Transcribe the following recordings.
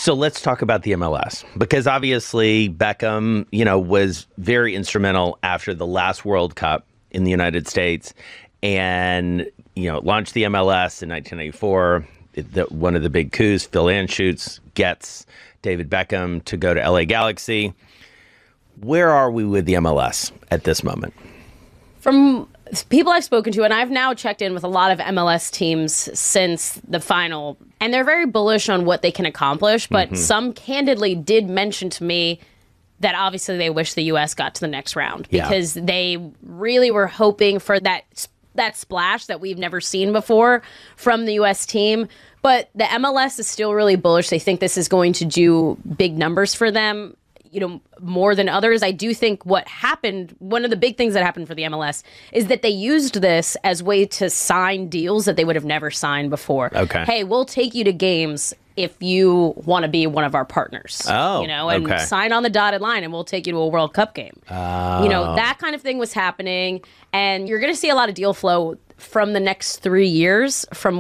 So let's talk about the MLS, because obviously Beckham, was very instrumental after the last World Cup in the United States and, launched the MLS in 1994. One of the big coups, Phil Anschutz gets David Beckham to go to LA Galaxy. Where are we with the MLS at this moment? From people I've spoken to, and I've now checked in with a lot of MLS teams since the final, and they're very bullish on what they can accomplish, but some candidly did mention to me that obviously they wish the U.S. got to the next round because they really were hoping for that splash that we've never seen before from the U.S. team. But the MLS is still really bullish. They think this is going to do big numbers for them, more than others. I do think what happened, one of the big things that happened for the MLS is that they used this as a way to sign deals that they would have never signed before. Okay. Hey, we'll take you to games if you want to be one of our partners. Oh, and sign on the dotted line and we'll take you to a World Cup game. That kind of thing was happening. And you're going to see a lot of deal flow from the next 3 years from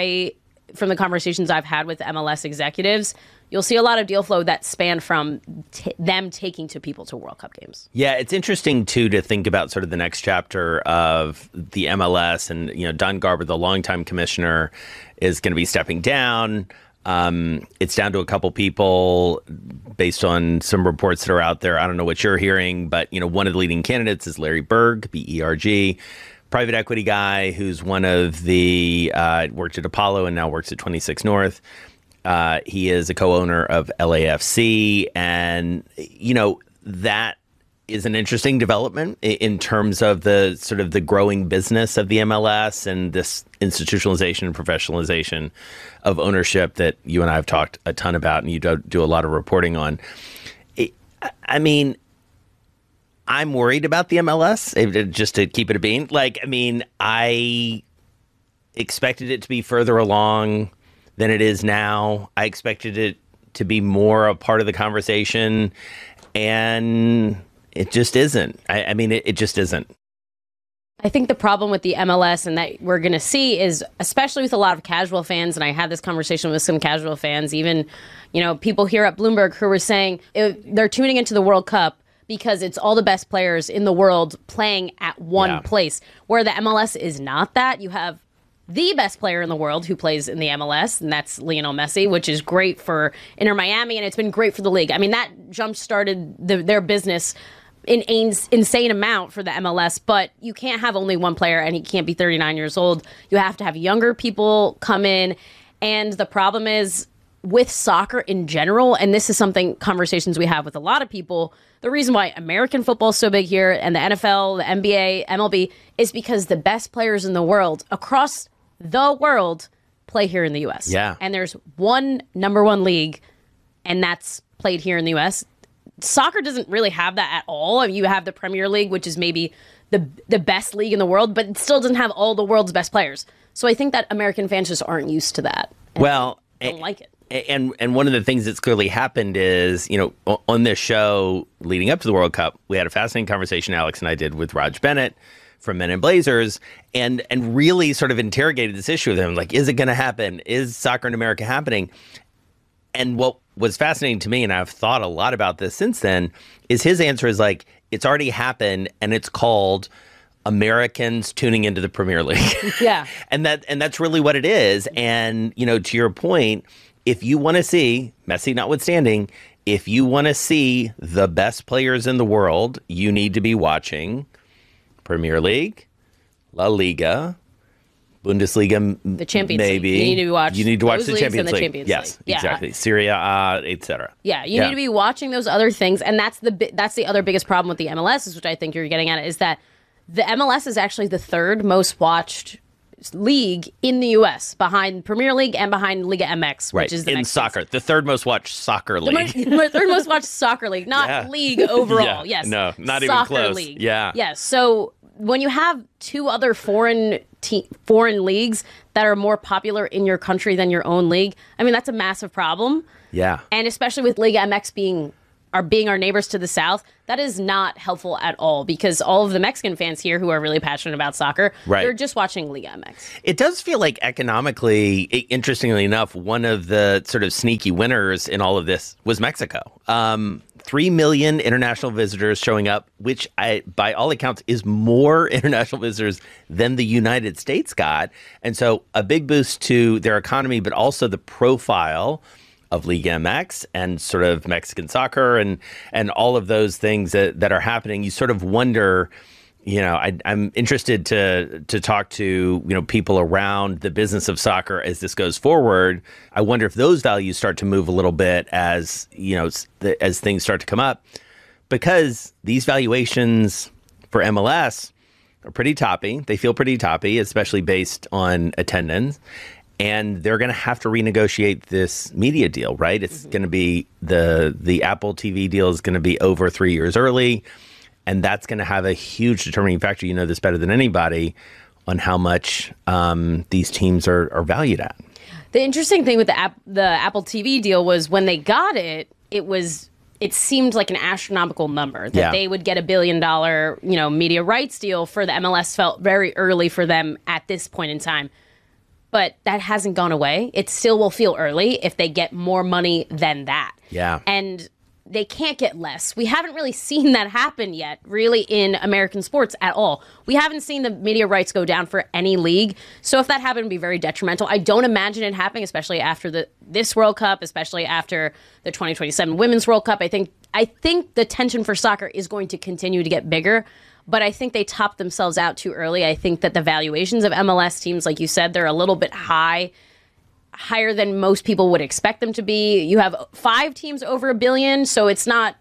the conversations I've had with MLS executives. You'll see a lot of deal flow that span from them taking people to World Cup games. Yeah, it's interesting, too, to think about sort of the next chapter of the MLS. And, Don Garber, the longtime commissioner, is going to be stepping down. It's down to a couple people based on some reports that are out there. I don't know what you're hearing, but, one of the leading candidates is Larry Berg, B-E-R-G, private equity guy who's one of the worked at Apollo and now works at 26 North. He is a co-owner of LAFC, and that is an interesting development in terms of the sort of the growing business of the MLS and this institutionalization and professionalization of ownership that you and I have talked a ton about, and you do a lot of reporting on. I'm worried about the MLS, just to keep it a bean. I expected it to be further along than it is now. I expected it to be more a part of the conversation, and it just isn't. It just isn't. I think the problem with the MLS and that we're going to see is, especially with a lot of casual fans, and I had this conversation with some casual fans, even, people here at Bloomberg who were saying they're tuning into the World Cup because it's all the best players in the world playing at one place, where the MLS is not that. You have the best player in the world who plays in the MLS, and that's Lionel Messi, which is great for Inter Miami, and it's been great for the league. That jump-started their business in an insane amount for the MLS, but you can't have only one player, and he can't be 39 years old. You have to have younger people come in, and the problem is, with soccer in general, and this is conversations we have with a lot of people, the reason why American football is so big here, and the NFL, the NBA, MLB, is because the best players in the world across the world play here in the U.S. Yeah. And there's one number one league, and that's played here in the U.S. Soccer doesn't really have that at all. You have the Premier League, which is maybe the best league in the world, but it still doesn't have all the world's best players. So I think that American fans just aren't used to that. Well, don't like it. And one of the things that's clearly happened is, on this show leading up to the World Cup, we had a fascinating conversation, Alex and I did, with Raj Bennett from Men in Blazers, and really sort of interrogated this issue with him. Like, is it going to happen? Is soccer in America happening? And what was fascinating to me, and I've thought a lot about this since then, is his answer is like, it's already happened, and it's called Americans tuning into the Premier League. Yeah. and that's really what it is. And, to your point, if you want to see, Messi notwithstanding, if you want to see the best players in the world, you need to be watching Premier League, La Liga, Bundesliga, the Champions maybe. League. You need to watch the Champions League. Champions Yes, League. exactly. Serie A, etc. Yeah, you need to be watching those other things, and that's the other biggest problem with the MLS, which I think you're getting at, is that the MLS is actually the third most watched league in the U.S. behind Premier League and behind Liga MX, which is the in next soccer, the third most watched soccer league. The third most watched soccer league, not league overall. Yes, no, not soccer even close. League. Yeah, yes. So when you have two other foreign leagues that are more popular in your country than your own league, that's a massive problem. Yeah, and especially with Liga MX being are being our neighbors to the south, that is not helpful at all, because all of the Mexican fans here who are really passionate about soccer, they're just watching Liga MX. It does feel like economically, interestingly enough, one of the sort of sneaky winners in all of this was Mexico. 3 million international visitors showing up, which by all accounts is more international visitors than the United States got. And so a big boost to their economy, but also the profile of Liga MX and sort of Mexican soccer and all of those things that are happening. You sort of wonder, I'm interested to talk to, people around the business of soccer as this goes forward. I wonder if those values start to move a little bit as things start to come up, because these valuations for MLS are pretty toppy. They feel pretty toppy, especially based on attendance. And they're going to have to renegotiate this media deal, right? It's going to be the Apple TV deal is going to be over 3 years early. And that's going to have a huge determining factor. You know this better than anybody on how much these teams are valued at. The interesting thing with the Apple TV deal was when they got it, it seemed like an astronomical number that they would get $1 billion, media rights deal for the MLS. Felt very early for them at this point in time. But that hasn't gone away. It still will feel early if they get more money than that. Yeah. And they can't get less. We haven't really seen that happen yet, really, in American sports at all. We haven't seen the media rights go down for any league. So if that happened, it would be very detrimental. I don't imagine it happening, especially after this World Cup, especially after the 2027 Women's World Cup. I think the tension for soccer is going to continue to get bigger. But I think they topped themselves out too early. I think that the valuations of MLS teams, like you said, they're a little bit higher than most people would expect them to be. You have 5 teams over $1 billion, so it's not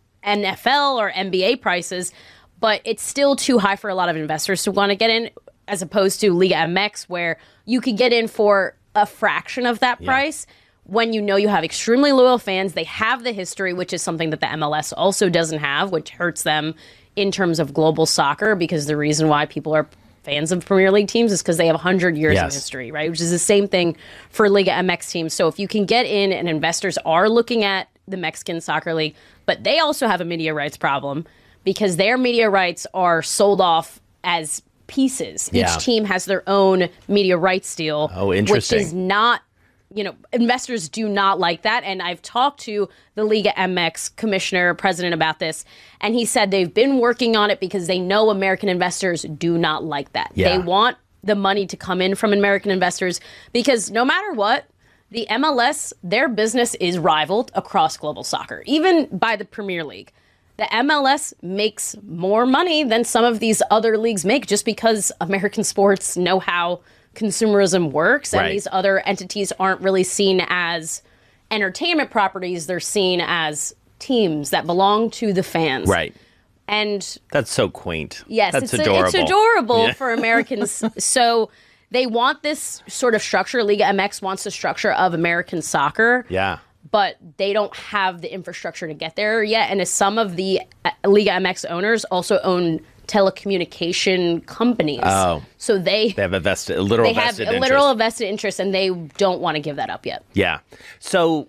NFL or NBA prices, but it's still too high for a lot of investors to want to get in, as opposed to Liga MX, where you could get in for a fraction of that price. When you have extremely loyal fans, they have the history, which is something that the MLS also doesn't have, which hurts them in terms of global soccer, because the reason why people are fans of Premier League teams is because they have 100 years of history, right? Which is the same thing for Liga MX teams. So if you can get in, and investors are looking at the Mexican Soccer League, but they also have a media rights problem because their media rights are sold off as pieces. Yeah. Each team has their own media rights deal, which is not, investors do not like that. And I've talked to the Liga MX commissioner, president about this, and he said they've been working on it because they know American investors do not like that. Yeah. They want the money to come in from American investors because no matter what, the MLS, their business is rivaled across global soccer, even by the Premier League. The MLS makes more money than some of these other leagues make just because American sports know how consumerism works, and these other entities aren't really seen as entertainment properties. They're seen as teams that belong to the fans. Right. And that's so quaint. Yes, that's it's adorable for Americans. So they want this sort of structure. Liga MX wants the structure of American soccer. Yeah. But they don't have the infrastructure to get there yet. And as some of the Liga MX owners also own telecommunication companies. Oh. So they have a literal vested interest, and they don't want to give that up yet. Yeah. So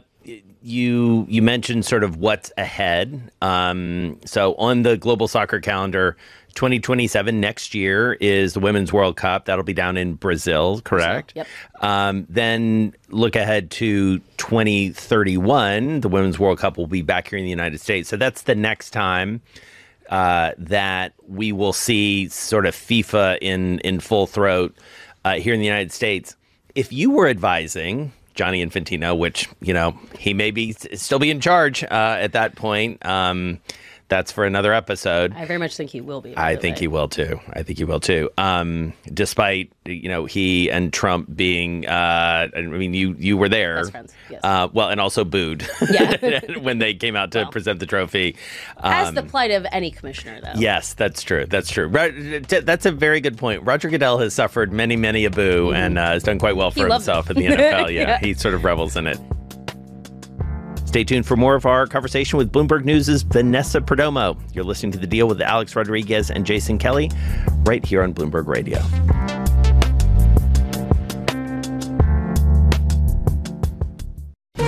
you mentioned sort of what's ahead. So on the global soccer calendar, 2027 next year is the Women's World Cup. That'll be down in Brazil, correct? Yep. Then look ahead to 2031. The Women's World Cup will be back here in the United States. So that's the next time that we will see sort of FIFA in full throat here in the United States. If you were advising Gianni Infantino, which, he may still be in charge at that point, that's for another episode. I very much think he will be. I think he will too. Despite, he and Trump being, you were there. Best friends, yes. And also booed when they came out to present the trophy. As the plight of any commissioner, though. Yes, that's true. That's a very good point. Roger Goodell has suffered many, many a boo and has done quite well for himself in the NFL. Yeah, he sort of revels in it. Stay tuned for more of our conversation with Bloomberg News' Vanessa Perdomo. You're listening to The Deal with Alex Rodriguez and Jason Kelly right here on Bloomberg Radio.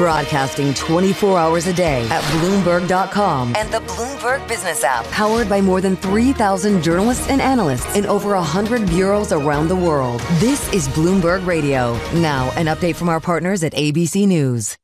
Broadcasting 24 hours a day at Bloomberg.com and the Bloomberg Business app. Powered by more than 3,000 journalists and analysts in over 100 bureaus around the world. This is Bloomberg Radio. Now, an update from our partners at ABC News.